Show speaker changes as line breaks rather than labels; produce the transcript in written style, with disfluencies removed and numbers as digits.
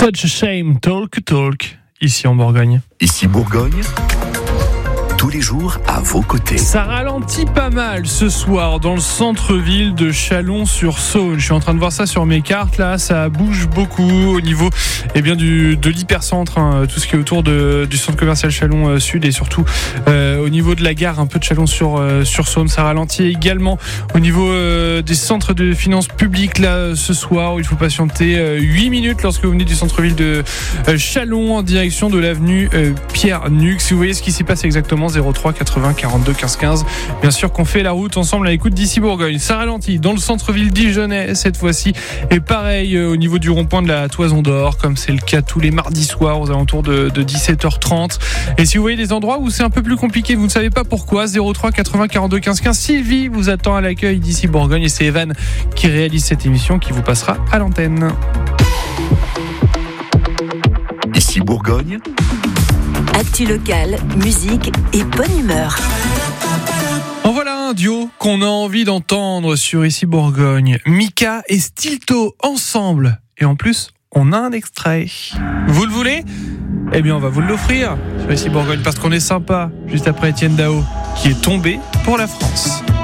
Such a shame, talk, ici en Bourgogne.
Ici Bourgogne, tous les jours à vos côtés.
Ça ralentit pas mal ce soir dans le centre-ville de Chalon-sur-Saône. Je suis en train de voir ça sur mes cartes là, ça bouge beaucoup au niveau de l'hypercentre, tout ce qui est autour du centre commercial Chalon Sud et surtout au niveau de la gare un peu de Chalon-sur-Saône. Ça ralentit également au niveau des centres de finances publiques là ce soir où il faut patienter 8 minutes lorsque vous venez du centre-ville de Chalon en direction de l'avenue Pierre Nux. Si vous voyez ce qui s'y passe exactement, 03 80 42 15 15. Bien sûr qu'on fait la route ensemble à l'écoute d'ici Bourgogne. Ça ralentit dans le centre-ville dijonnais cette fois-ci. Et pareil au niveau du rond-point de la Toison d'Or, comme c'est le cas tous les mardis soirs aux alentours de 17h30. Et si vous voyez des endroits où c'est un peu plus compliqué, vous ne savez pas pourquoi, 03 80 42 15 15. Sylvie vous attend à l'accueil d'ici Bourgogne et c'est Evan qui réalise cette émission qui vous passera à l'antenne.
Ici Bourgogne,
actu locale, musique et bonne humeur.
En voilà un duo qu'on a envie d'entendre sur Ici Bourgogne. Mika et Stilto ensemble. Et en plus, on a un extrait. Vous le voulez ? Eh bien, on va vous l'offrir sur Ici Bourgogne parce qu'on est sympa. Juste après Etienne Dao qui est tombé pour la France.